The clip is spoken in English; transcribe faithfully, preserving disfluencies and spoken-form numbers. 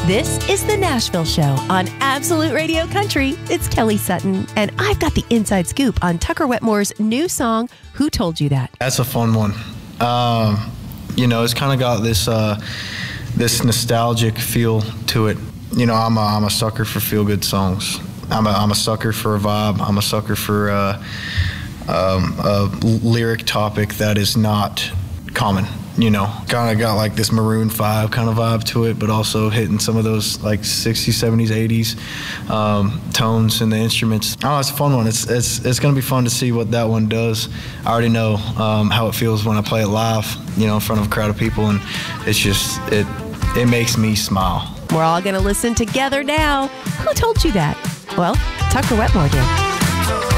This is the Nashville Show on Absolute Radio Country. It's Kelly Sutton, and I've got the inside scoop on Tucker Wetmore's new song, Who Told You That? That's a fun one. Um, you know, it's kind of got this uh, this nostalgic feel to it. You know, I'm a, I'm a sucker for feel-good songs. I'm a, I'm a sucker for a vibe. I'm a sucker for uh, um, a lyric topic that is not common. You know, kind of got like this Maroon five kind of vibe to it, but also hitting some of those like sixties, seventies, eighties um, tones in the instruments. Oh, it's a fun one. It's it's it's gonna be fun to see what that one does. I already know um, how it feels when I play it live, you know, in front of a crowd of people, and it's just it it makes me smile. We're all gonna listen together now. Who told you that? Well, Tucker Wetmore did.